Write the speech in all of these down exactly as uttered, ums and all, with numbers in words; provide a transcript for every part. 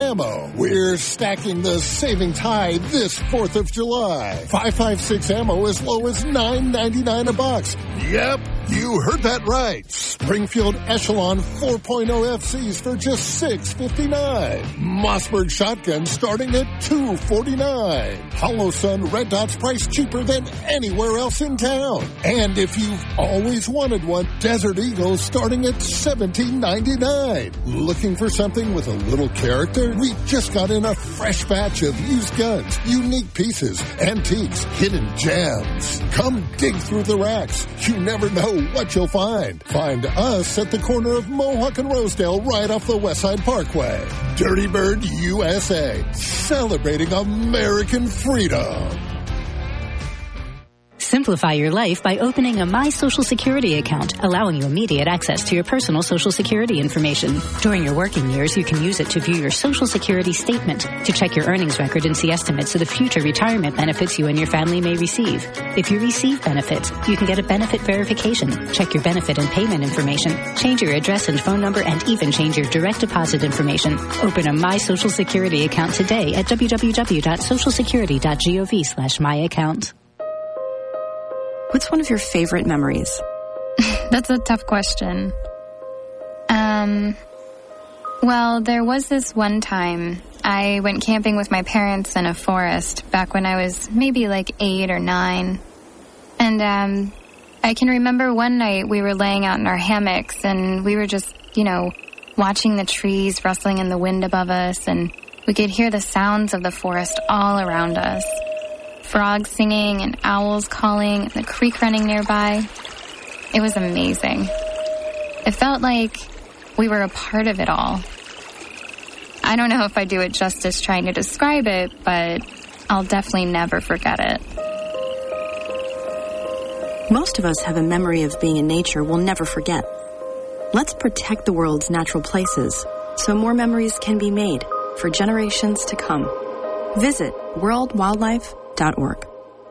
Ammo. We're stacking the savings high this fourth of July. five five six ammo as low as nine ninety-nine a box. Yep, you heard that right. Springfield Echelon four point oh F Cs for just six fifty-nine. Mossberg shotgun starting at two forty-nine. Hollow Sun Red Dot's priced cheaper than anywhere else in town. And if you've always wanted one, Desert Eagle starting at seventeen ninety-nine. Looking for something with a little character? We just got in a fresh batch of used guns, unique pieces, antiques, hidden gems. Come dig through the racks. You never know what you'll find. Find us at the corner of Mohawk and Rosedale right off the Westside Parkway. Dirty Bird U S A, celebrating American freedom. Simplify your life by opening a My Social Security account, allowing you immediate access to your personal Social Security information. During your working years, you can use it to view your Social Security statement, to check your earnings record and see estimates of the future retirement benefits you and your family may receive. If you receive benefits, you can get a benefit verification, check your benefit and payment information, change your address and phone number, and even change your direct deposit information. Open a My Social Security account today at w w w dot social security dot gov slash my account. What's one of your favorite memories? That's a tough question. Um, well, there was this one time I went camping with my parents in a forest back when I was maybe like eight or nine. And um, I can remember one night we were laying out in our hammocks and we were just, you know, watching the trees rustling in the wind above us, and we could hear the sounds of the forest all around us. Frogs singing and owls calling and the creek running nearby. It was amazing. It felt like we were a part of it all. I don't know if I do it justice trying to describe it, but I'll definitely never forget it. Most of us have a memory of being in nature we'll never forget. Let's protect the world's natural places so more memories can be made for generations to come. Visit world wildlife dot org.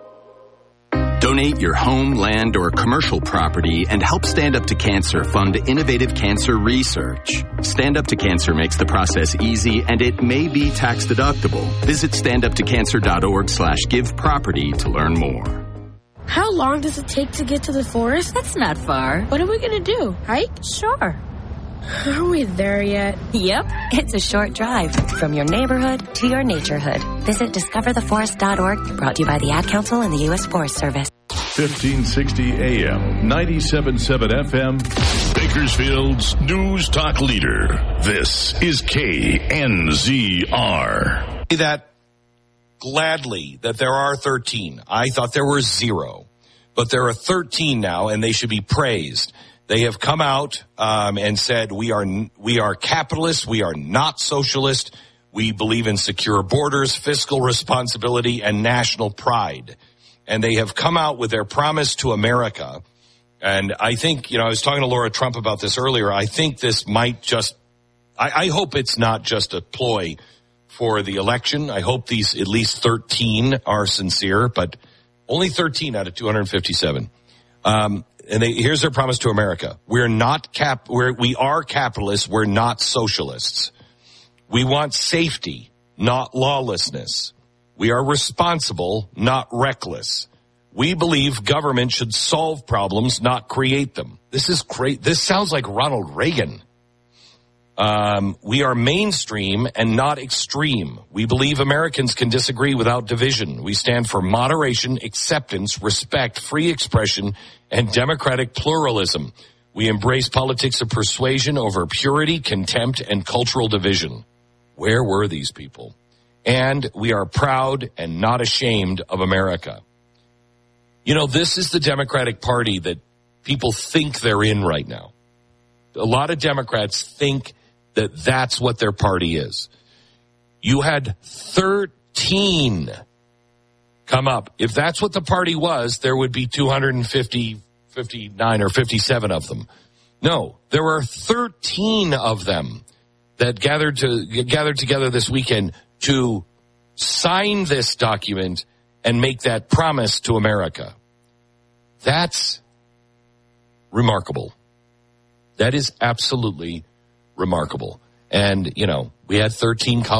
Donate your home, land, or commercial property and help Stand Up to Cancer fund innovative cancer research. Stand Up to Cancer makes the process easy, and it may be tax deductible. Visit stand up to cancer dot org slash give property to learn more. How long does it take to get to the forest? That's not far. What are we going to do? Hike? Sure. Are we there yet? Yep. It's a short drive from your neighborhood to your naturehood. Visit discover the forest dot org, brought to you by the Ad Council and the U S Forest Service. fifteen sixty A M, ninety-seven point seven F M, Bakersfield's News Talk Leader. This is K N Z R. That gladly that there are thirteen. I thought there were zero, but there are thirteen now, and they should be praised. They have come out um, and said we are we are capitalists, we are not socialist. We believe in secure borders, fiscal responsibility, and national pride. And they have come out with their promise to America. And I think, you know, I was talking to Laura Trump about this earlier. I think this might just, I, I hope it's not just a ploy for the election. I hope these at least thirteen are sincere, but only thirteen out of two hundred fifty-seven. Um, and they, here's their promise to America. We're not cap, we're, we are capitalists. We're not socialists. We want safety, not lawlessness. We are responsible, not reckless. We believe government should solve problems, not create them. This is great. This sounds like Ronald Reagan. Um, we are mainstream and not extreme. We believe Americans can disagree without division. We stand for moderation, acceptance, respect, free expression, and democratic pluralism. We embrace politics of persuasion over purity, contempt, and cultural division. Where were these people? And we are proud and not ashamed of America. You know, this is the Democratic Party that people think they're in right now. A lot of Democrats think that that's what their party is. You had thirteen come up. If that's what the party was, there would be two hundred fifty, fifty-nine or fifty-seven of them. No, there were thirteen of them that gathered to gathered together this weekend to sign this document and make that promise to America. That's remarkable. That is absolutely remarkable. And, you know, we had thirteen